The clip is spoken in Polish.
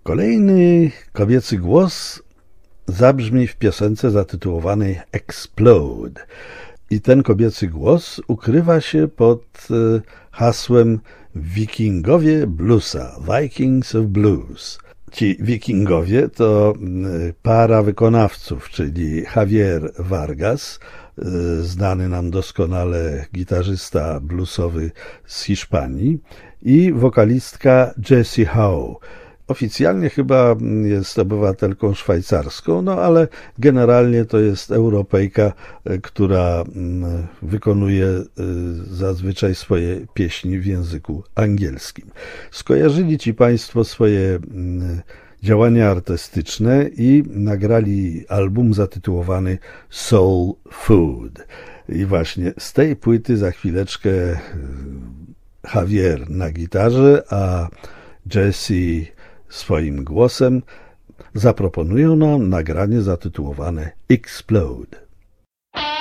Kolejny kobiecy głos zabrzmi w piosence zatytułowanej Explode. I ten kobiecy głos ukrywa się pod hasłem Wikingowie Bluesa, Vikings of Blues. Ci wikingowie to para wykonawców, czyli Javier Vargas, znany nam doskonale gitarzysta bluesowy z Hiszpanii, i wokalistka Jessie Howe. Oficjalnie chyba jest obywatelką szwajcarską, no ale generalnie to jest Europejka, która wykonuje zazwyczaj swoje pieśni w języku angielskim. Skojarzyli ci Państwo swoje działania artystyczne i nagrali album zatytułowany Soul Food. I właśnie z tej płyty za chwileczkę Javier na gitarze, a Jessie swoim głosem zaproponują nam nagranie zatytułowane Explode.